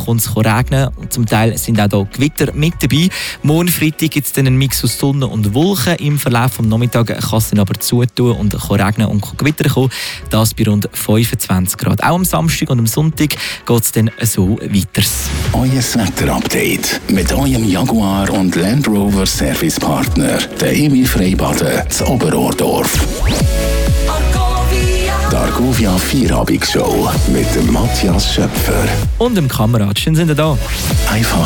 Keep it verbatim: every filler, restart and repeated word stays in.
kommt es regnen und zum Teil sind auch hier Gewitter mit dabei. Morgen Freitag gibt es dann einen Mix aus Sonne und Wolken. Im Verlauf des Nachmittags kann es dann aber zutun und regnen und Gewitter kommen. Das bei rund fünfundzwanzig Grad. Auch am Samstag und am Sonntag geht es dann so weiter. Euer Wetter-Update mit eurem Jaguar und Land Rover Servicepartner, der Emil Freibaden zu Oberordorf. Die Argovia Vierabendshow mit dem Matthias Schöpfer. Und dem Kamerad, schön sind ihr da. Einfach